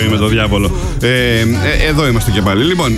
με τον διάβολο. Εδώ είμαστε και πάλι. Λοιπόν,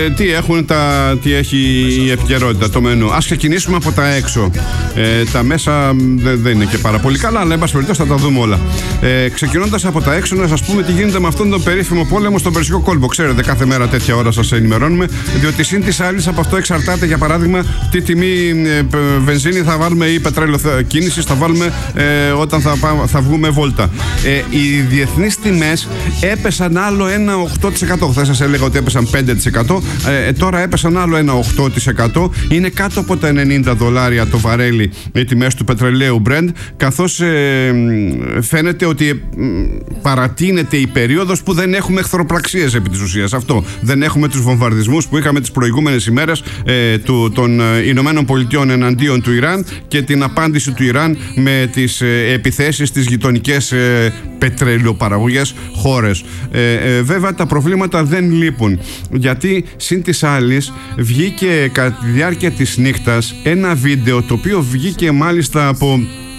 τι έχει η επικαιρότητα, το μενού. Ας ξεκινήσουμε από τα έξω. Τα μέσα δεν είναι και πάρα πολύ καλά, αλλά εν πάση περιπτώσει θα τα δούμε όλα. Ξεκινώντας από τα έξω, να σας πούμε τι γίνεται με αυτόν τον περίφημο πόλεμο στον Περσικό κόλπο. Ξέρετε, κάθε μέρα τέτοια ώρα σας ενημερώνουμε, διότι συν της άλλης από αυτό εξαρτάται, για παράδειγμα, τι τιμή βενζίνη θα βάλουμε ή πετρέλαιο κίνησης θα βάλουμε όταν θα βγούμε βόλτα. Οι διεθνείς τιμές έπεσαν άλλο ένα 8%. Χθες σας έλεγα ότι έπεσαν 5%. Τώρα έπεσαν άλλο ένα 8%. Είναι κάτω από τα $90 το βαρέλι οι τιμές του πετρελαίου Brent, καθώς φαίνεται ότι παρατείνεται η περίοδος που δεν έχουμε εχθροπραξίες επί της ουσίας. Αυτό. Δεν έχουμε τους βομβαρδισμούς που είχαμε τις προηγούμενες ημέρες των Ηνωμένων Πολιτειών εναντίον του Ιράν και την απάντηση του Ιράν με τις επιθέσεις στις γειτονικές πετρελαιοπαραγωγές χώρες. Βέβαια τα προβλήματα δεν λείπουν, γιατί συν της άλλης βγήκε κατά τη διάρκεια της νύχτας ένα βίντεο, το οποίο βγήκε μάλιστα από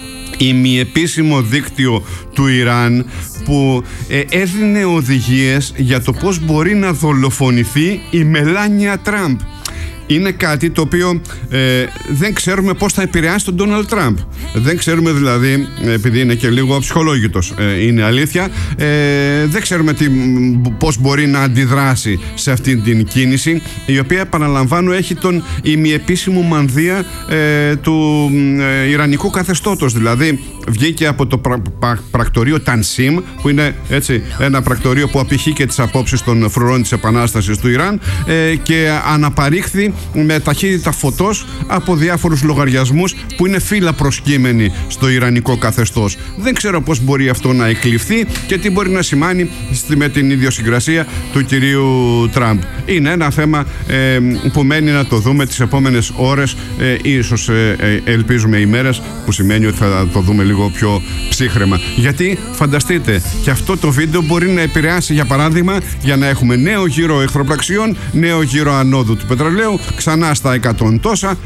ημιεπίσημο δίκτυο του Ιράν, που έδινε οδηγίες για το πώς μπορεί να δολοφονηθεί η Μελάνια Τραμπ. Είναι κάτι το οποίο δεν ξέρουμε πώς θα επηρεάσει τον Ντόναλντ Τραμπ. Δεν ξέρουμε δηλαδή, επειδή είναι και λίγο ψυχολόγητος, είναι αλήθεια, δεν ξέρουμε πώς μπορεί να αντιδράσει σε αυτή την κίνηση, η οποία, επαναλαμβάνω, έχει τον ημιεπίσημο μανδύα του ιρανικού καθεστώτος. Δηλαδή βγήκε από το πρακτορείο Τανσίμ, που είναι έτσι ένα πρακτορείο που απηχεί και τις απόψεις των φρουρών της Επανάστασης του Ιράν, και αναπαρήχθη με ταχύτητα φωτός από διάφορους λογαριασμούς που είναι φύλλα προσκύμενοι στο ιρανικό καθεστώς. Δεν ξέρω πώς μπορεί αυτό να εκλειφθεί και τι μπορεί να σημάνει με την ιδιοσυγκρασία του κυρίου Τραμπ. Είναι ένα θέμα που μένει να το δούμε τις επόμενες ώρες, ίσως ελπίζουμε ημέρες, που σημαίνει ότι θα το δούμε λίγο πιο ψύχρεμα. Γιατί φανταστείτε, και αυτό το βίντεο μπορεί να επηρεάσει, για παράδειγμα, για να έχουμε νέο γύρο εχθροπραξιών, νέο γύρο ανόδου του πετρελαίου, ξανά στα 100 τόσα.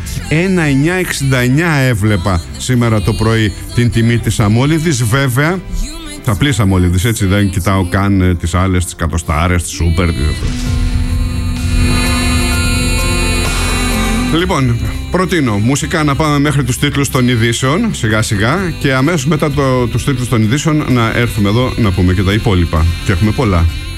1,969 έβλεπα σήμερα το πρωί την τιμή της αμόλυδης. Βέβαια, τα πλήσα αμόλυδης, έτσι, δεν κοιτάω καν τις άλλες, τις κατοστάρες, τις σούπερ. Λοιπόν, προτείνω μουσικά να πάμε μέχρι τους τίτλους των ειδήσεων, σιγά σιγά, και αμέσως μετά τους τίτλους των ειδήσεων να έρθουμε εδώ να πούμε και τα υπόλοιπα. Και έχουμε πολλά.